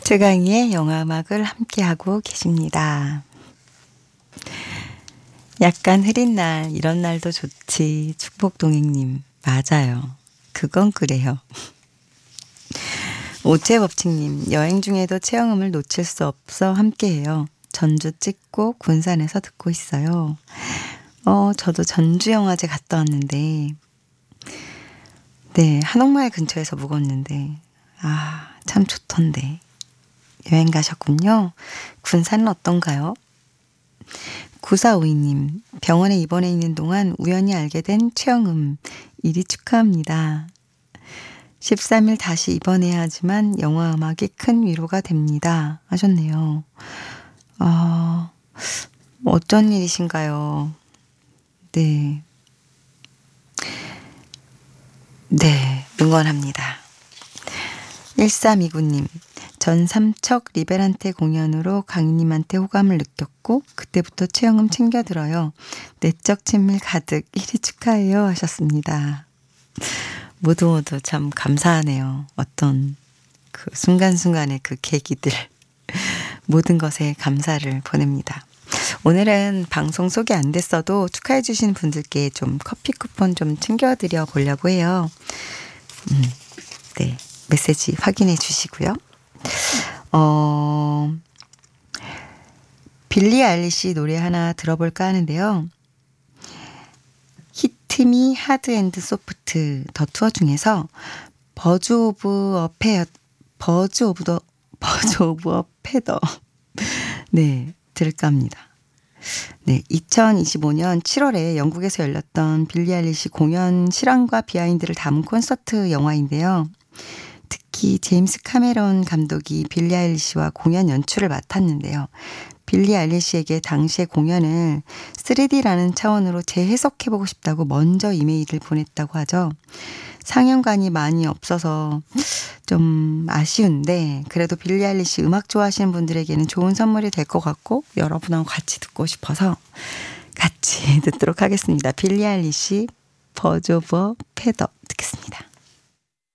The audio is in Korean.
최강희의 영화음악을 함께하고 계십니다. 약간 흐린 날, 이런 날도 좋지. 축복동행님, 맞아요. 그건 그래요. 오체법칙님, 여행 중에도 최영음을 놓칠 수 없어 함께해요. 전주 찍고 군산에서 듣고 있어요. 저도 전주 영화제 갔다 왔는데, 네, 한옥마을 근처에서 묵었는데, 참 좋던데. 여행 가셨군요. 군산은 어떤가요? 9452님, 병원에 입원해 있는 동안 우연히 알게 된 최영음, 이리 축하합니다. 13일 다시 입원해야 하지만 영화 음악이 큰 위로가 됩니다. 하셨네요. 어쩐 일이신가요? 네. 네, 응원합니다. 1329님, 전 삼척 리베란테 공연으로 강희님한테 호감을 느꼈고 그때부터 최영음 챙겨 들어요. 내적 친밀 가득 1위 축하해요 하셨습니다. 모두 참 감사하네요. 어떤 그 순간순간의 그 계기들 모든 것에 감사를 보냅니다. 오늘은 방송 소개 안 됐어도 축하해 주신 분들께 좀 커피 쿠폰 좀 챙겨드려 보려고 해요. 네, 메시지 확인해 주시고요. 빌리 아일리시 노래 하나 들어볼까 하는데요. 히트미 하드 앤드 소프트 더 투어 중에서 버즈 오브 어 페더 네, 들을까 합니다. 네, 2025년 7월에 영국에서 열렸던 빌리 아일리시 공연 실황과 비하인드를 담은 콘서트 영화인데요. 특히 제임스 카메론 감독이 빌리 아일리시와 공연 연출을 맡았는데요. 빌리 아일리시에게 당시의 공연을 3D라는 차원으로 재해석해보고 싶다고 먼저 이메일을 보냈다고 하죠. 상영관이 많이 없어서 좀 아쉬운데 그래도 빌리 아일리시 음악 좋아하시는 분들에게는 좋은 선물이 될 것 같고 여러분하고 같이 듣고 싶어서 같이 듣도록 하겠습니다. 빌리 아일리시 버즈 오브 페더 듣겠습니다.